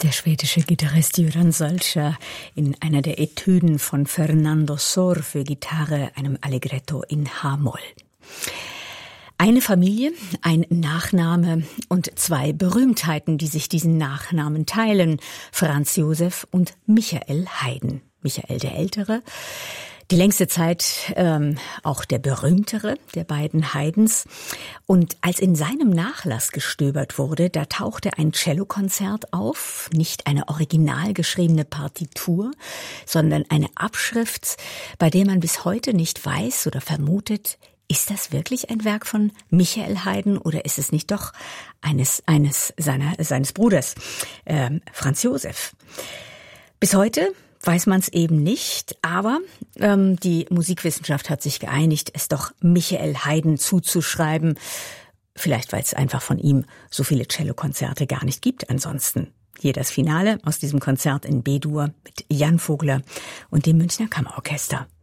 Der schwedische Gitarrist Göran Solskjaer in einer der Etüden von Fernando Sor für Gitarre, einem Allegretto in H-Moll. Eine Familie, ein Nachname und zwei Berühmtheiten, die sich diesen Nachnamen teilen. Franz Josef und Michael Haydn. Michael der Ältere, die längste Zeit auch der berühmtere der beiden Haydns. Und als in seinem Nachlass gestöbert wurde, da tauchte ein Cellokonzert auf, nicht eine original geschriebene Partitur, sondern eine Abschrift, bei der man bis heute nicht weiß oder vermutet, ist das wirklich ein Werk von Michael Haydn oder ist es nicht doch eines seines Bruders, Franz Josef? Bis heute weiß man es eben nicht, aber die Musikwissenschaft hat sich geeinigt, es doch Michael Haydn zuzuschreiben. Vielleicht, weil es einfach von ihm so viele Cellokonzerte gar nicht gibt ansonsten. Hier das Finale aus diesem Konzert in B-Dur mit Jan Vogler und dem Münchner Kammerorchester.